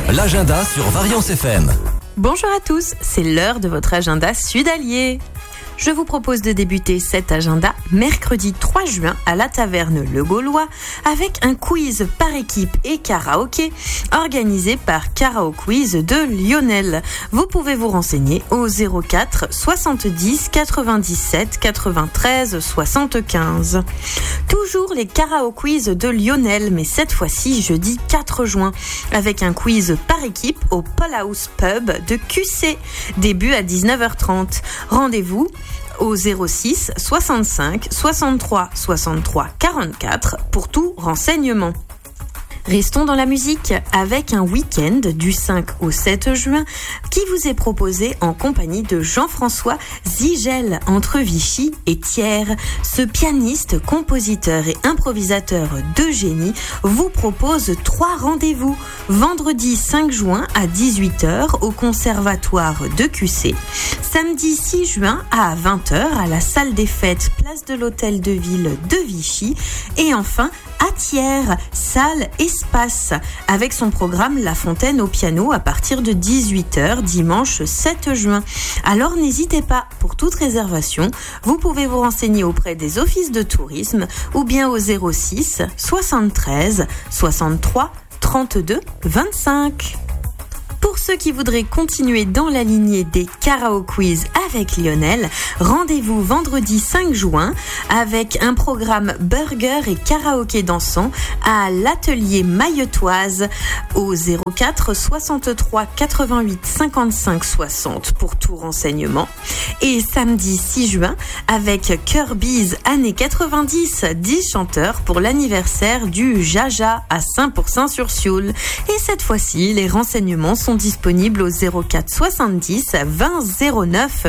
l'agenda sur Variance FM. Bonjour à tous, c'est l'heure de votre agenda Sud-Allier. Je vous propose de débuter cet agenda mercredi 3 juin à la taverne Le Gaulois avec un quiz par équipe et karaoké organisé par Karaoquiz de Lionel. Vous pouvez vous renseigner au 04 70 97 93 75. Toujours les Karaoquiz de Lionel, mais cette fois-ci jeudi 4 juin avec un quiz par équipe au Paul House Pub de QC. Début à 19h30. Rendez-vous au 06 65 63 63 44 pour tout renseignement. Restons dans la musique avec un week-end du 5 au 7 juin qui vous est proposé en compagnie de Jean-François Zigel entre Vichy et Thiers. Ce pianiste, compositeur et improvisateur de génie vous propose 3 rendez-vous. Vendredi 5 juin à 18h au Conservatoire de QC. Samedi 6 juin à 20h à la salle des fêtes, place de l'Hôtel de Ville de Vichy. Et enfin à Thiers, salle Espace, avec son programme La Fontaine au piano à partir de 18h dimanche 7 juin. Alors n'hésitez pas, pour toute réservation, vous pouvez vous renseigner auprès des offices de tourisme ou bien au 06 73 63 32 25. Pour ceux qui voudraient continuer dans la lignée des Karaoquiz avec Lionel, rendez-vous vendredi 5 juin avec un programme burger et karaoké dansant à l'atelier Mailletoise au 04 63 88 55 60 pour tout renseignement. Et samedi 6 juin avec Kirby's années 90, 10 chanteurs pour l'anniversaire du Jaja à Saint-Pourçain-sur-Sioule. Et cette fois-ci, les renseignements sont disponibles au 04 70 20 09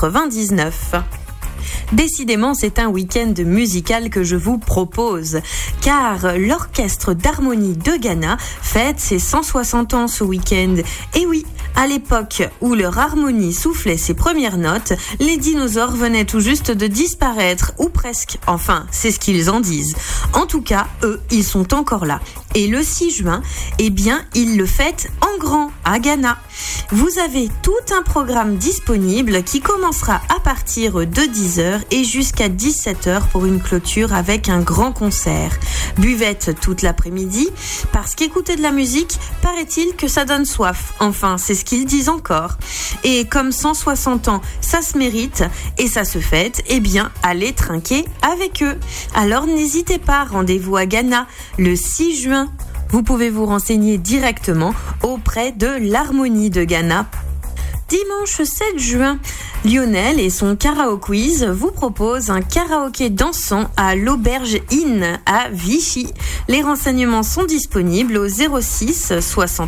99. Décidément, c'est un week-end musical que je vous propose, car l'Orchestre d'harmonie de Ghana fête ses 160 ans ce week-end. Et oui, à l'époque où leur harmonie soufflait ses premières notes, les dinosaures venaient tout juste de disparaître, ou presque. Enfin, c'est ce qu'ils en disent. En tout cas, eux, ils sont encore là. Et le 6 juin, eh bien, ils le fêtent en grand à Ghana. Vous avez tout un programme disponible qui commencera à partir de 10h et jusqu'à 17h pour une clôture avec un grand concert. Buvette toute l'après-midi, parce qu'écouter de la musique, paraît-il que ça donne soif. Enfin, c'est ce qu'ils disent encore. Et comme 160 ans, ça se mérite et ça se fête, eh bien, allez trinquer avec eux. Alors n'hésitez pas, rendez-vous à Ghana le 6 juin. Vous pouvez vous renseigner directement auprès de l'Harmonie de Ghana. Dimanche 7 juin, Lionel et son Karaoquiz vous proposent un karaoké dansant à l'Auberge Inn à Vichy. Les renseignements sont disponibles au 06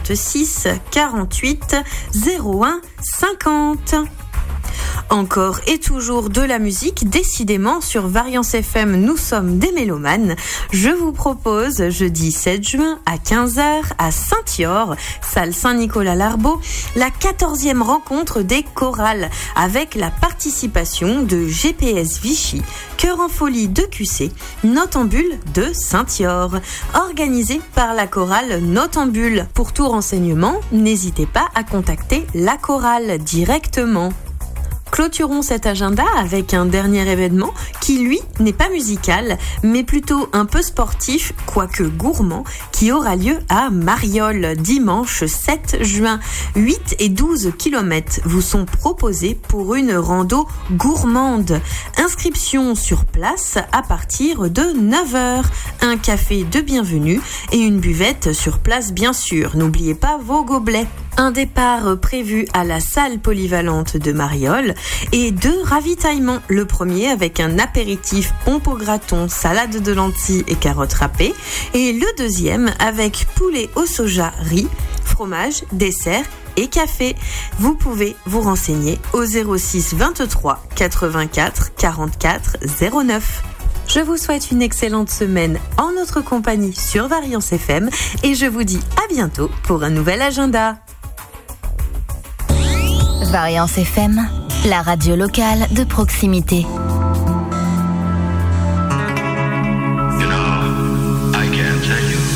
66 48 01 50. Encore et toujours de la musique, décidément sur Variance FM, nous sommes des mélomanes. Je vous propose jeudi 7 juin à 15h à Saint-Yor, salle Saint-Nicolas-Larbeau, la 14e rencontre des chorales avec la participation de GPS Vichy, Chœur en folie de QC, Notambule de Saint-Yor, organisé par la chorale Notambule. Pour tout renseignement, n'hésitez pas à contacter la chorale directement. Clôturons cet agenda avec un dernier événement qui, lui, n'est pas musical, mais plutôt un peu sportif, quoique gourmand, qui aura lieu à Mariolle, dimanche 7 juin. 8 et 12 km vous sont proposés pour une rando gourmande. Inscription sur place à partir de 9h. Un café de bienvenue et une buvette sur place, bien sûr. N'oubliez pas vos gobelets. Un départ prévu à la salle polyvalente de Mariolle et 2 ravitaillements. Le premier avec un apéritif pompe au graton, salade de lentilles et carottes râpées. Et le deuxième avec poulet au soja, riz, fromage, dessert et café. Vous pouvez vous renseigner au 06 23 84 44 09. Je vous souhaite une excellente semaine en notre compagnie sur Variance FM et je vous dis à bientôt pour un nouvel agenda. Variance FM, la radio locale de proximité.